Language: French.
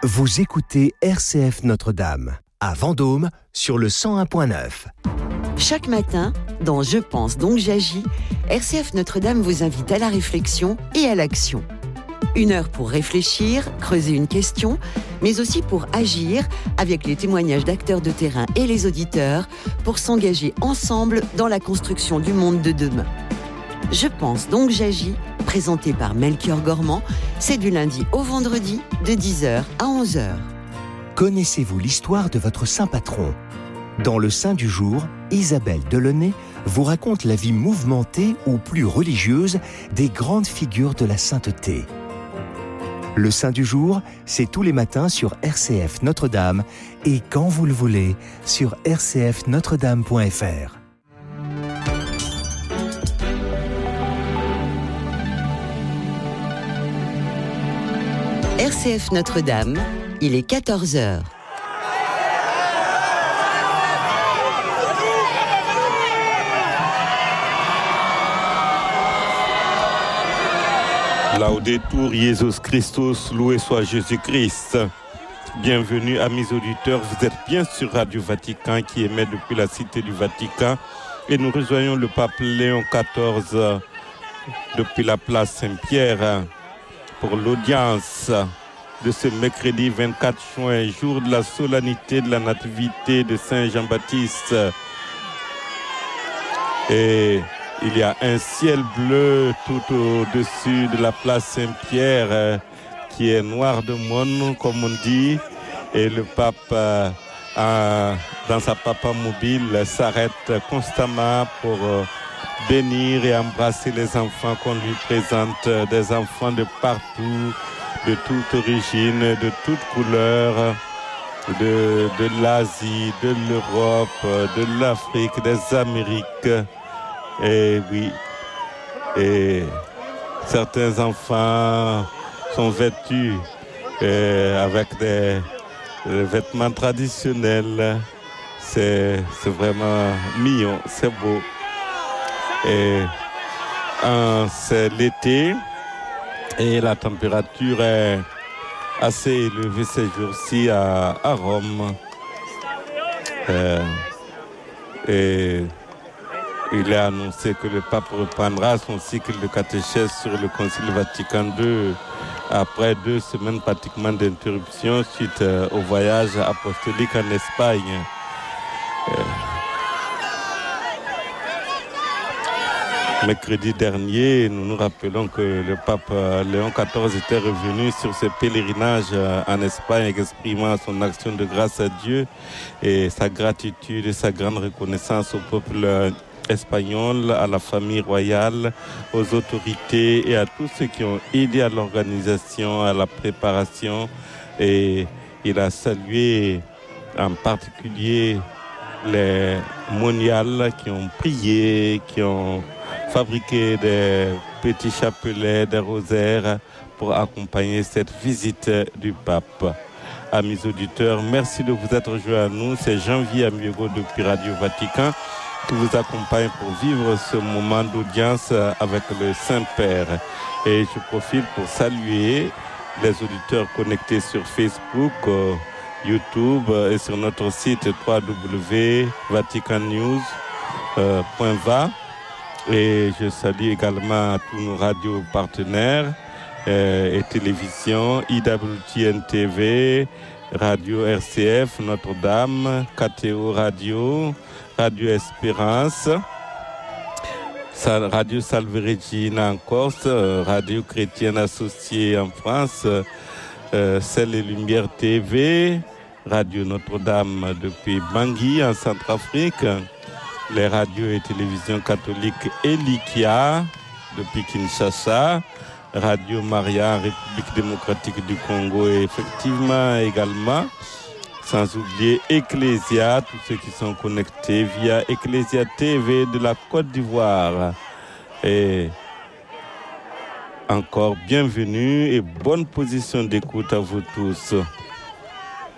Vous écoutez RCF Notre-Dame, à Vendôme, sur le 101.9. Chaque matin, dans Je pense donc j'agis, RCF Notre-Dame vous invite à la réflexion et à l'action. 1 heure pour réfléchir, creuser une question, mais aussi pour agir avec les témoignages d'acteurs de terrain et les auditeurs pour s'engager ensemble dans la construction du monde de demain. Je pense donc j'agis, présenté par Melchior Gormand, c'est du lundi au vendredi de 10h à 11h. Connaissez-vous l'histoire de votre saint patron ? Dans le Saint du jour, Isabelle Delaunay vous raconte la vie mouvementée ou plus religieuse des grandes figures de la sainteté. Le Saint du jour, c'est tous les matins sur RCF Notre-Dame et quand vous le voulez, sur rcfnotredame.fr. RCF Notre-Dame, il est 14h. Laudetur Jesus Christus, loué soit Jésus-Christ. Bienvenue amis auditeurs, vous êtes bien sur Radio Vatican qui émet depuis la Cité du Vatican et nous rejoignons le pape Léon XIV depuis la place Saint-Pierre pour l'audience de ce mercredi 24 juin, jour de la solennité de la nativité de Saint Jean-Baptiste. Et il y a un ciel bleu tout au-dessus de la place Saint-Pierre qui est noir de monde, comme on dit. Et le pape, dans sa papa mobile, s'arrête constamment pour bénir et embrasser les enfants qu'on lui présente, des enfants de partout, de toute origine, de toute couleur, de l'Asie, de l'Europe, de l'Afrique, des Amériques. Et oui, et certains enfants sont vêtus avec des vêtements traditionnels. C'est vraiment mignon, c'est beau. Et c'est l'été et la température est assez élevée ces jours-ci à Rome. Et il est annoncé que le pape reprendra son cycle de catéchèse sur le Concile Vatican II après 2 semaines pratiquement d'interruption suite au voyage apostolique en Espagne. Mercredi dernier, nous nous rappelons que le pape Léon XIV était revenu sur ce pèlerinage en Espagne, exprimant son action de grâce à Dieu et sa gratitude et sa grande reconnaissance au peuple espagnol, à la famille royale, aux autorités et à tous ceux qui ont aidé à l'organisation, à la préparation. Et il a salué en particulier les moniales qui ont prié, qui ont fabriqué des petits chapelets, des rosaires pour accompagner cette visite du pape. Amis auditeurs, merci de vous être rejoints à nous. C'est Janvier Amiego depuis Radio Vatican qui vous accompagne pour vivre ce moment d'audience avec le Saint-Père. Et je profite pour saluer les auditeurs connectés sur Facebook, YouTube et sur notre site www.vaticannews.va. Et je salue également tous nos radios partenaires et télévision, IWTN TV, Radio RCF, Notre-Dame, KTO Radio, Radio Espérance, Radio Salve Regina en Corse, Radio Chrétienne Associée en France, Celle et Lumière TV, Radio Notre-Dame depuis Bangui en Centrafrique, les radios et télévisions catholiques Elikia depuis Kinshasa, Radio Maria en République démocratique du Congo et effectivement également, sans oublier Ecclesia, tous ceux qui sont connectés via Ecclesia TV de la Côte d'Ivoire. Et encore bienvenue et bonne position d'écoute à vous tous.